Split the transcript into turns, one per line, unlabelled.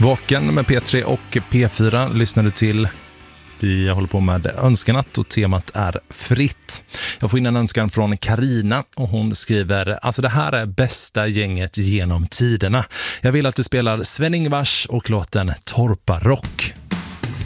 Vaken med P3 och P4 lyssnar du till. Vi håller på med önskenatt och temat är fritt. Jag får in en önskan från Karina och hon skriver: alltså det här är bästa gänget genom tiderna. Jag vill att du spelar Sven-Ingvars och låten Torparock.